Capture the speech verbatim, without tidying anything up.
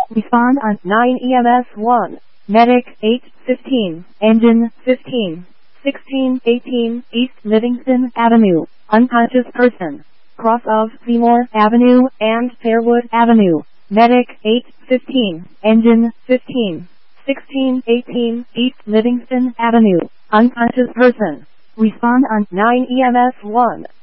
Respond on nine E M S one. Medic eight fifteen. Engine fifteen. sixteen eighteen East Livingston Avenue. Unconscious person. Cross of Seymour Avenue and Fairwood Avenue. Medic eight fifteen. Engine fifteen. sixteen eighteen East Livingston Avenue. Unconscious person. Respond on nine E M S one.